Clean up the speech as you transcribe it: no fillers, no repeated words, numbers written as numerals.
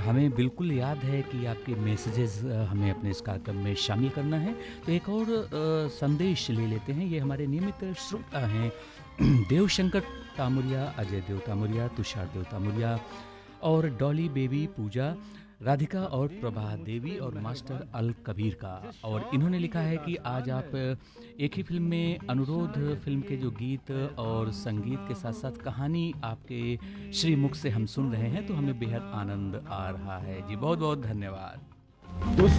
हमें बिल्कुल याद है कि आपके मैसेजेस हमें अपने इस कार्यक्रम में शामिल करना है। तो एक और संदेश ले लेते हैं। ये हमारे नियमित श्रोता हैं देवशंकर तामुरिया, अजय देव तामुरिया, तुषार देव तामुरिया और डॉली बेबी, पूजा, राधिका और प्रभा देवी और मास्टर अल कबीर का। और इन्होंने लिखा है कि आज आप एक ही फिल्म में अनुरोध फिल्म के जो गीत और संगीत के साथ साथ कहानी आपके श्रीमुख से हम सुन रहे हैं, तो हमें बेहद आनंद आ रहा है जी। बहुत बहुत धन्यवाद। उस